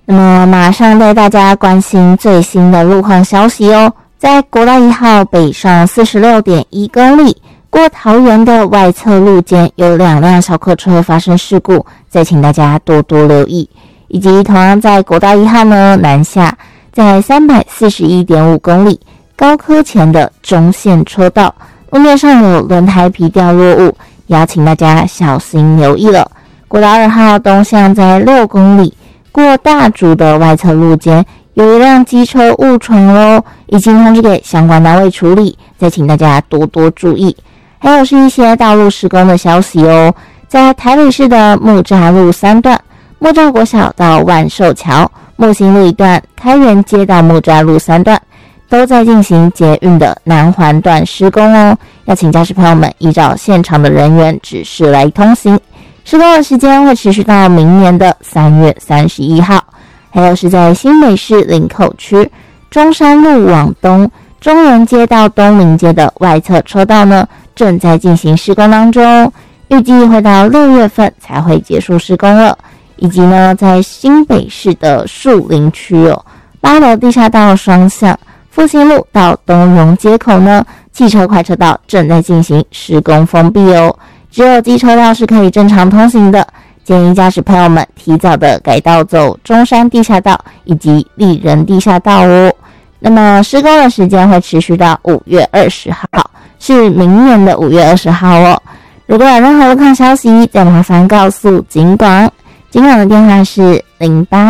那么马上带大家关心最新的路况消息哦。在国道1号北上 46.1 公里过桃园的外侧路肩有2辆小客车发生事故，再请大家多多留意。以及同样在国道1号呢南下，在 341.5 公里高科前的中线车道，路面上有轮胎皮掉落物，也要请大家小心留意了。国道2号东向在6公里过大竹的外侧路肩有一辆机车误闯咯，已经通知给相关单位处理，再请大家多多注意。还有是一些道路施工的消息哦，在台北市的木栅路3段木栅国小到万寿桥、木星路一段、开元街到木栅路3段都在进行捷运的南环段施工哦，要请驾驶朋友们依照现场的人员指示来通行。施工的时间会持续到明年的3月31号。还有是在新北市林口区中山路往东中原街到东明街的外侧车道呢，正在进行施工当中，预计会到6月份才会结束施工了。以及呢，在新北市的树林区8楼地下道双向复兴路到东荣街口呢，汽车快车道正在进行施工封闭哦，只有机车道是可以正常通行的，建议驾驶朋友们提早的改道走中山地下道以及立人地下道哦。那么施工的时间会持续到5月20号，是明年的5月20号哦。如果有任何路况消息，再麻烦告诉警广。警广的电话是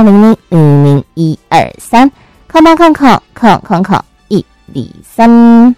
0800000123，0800000123。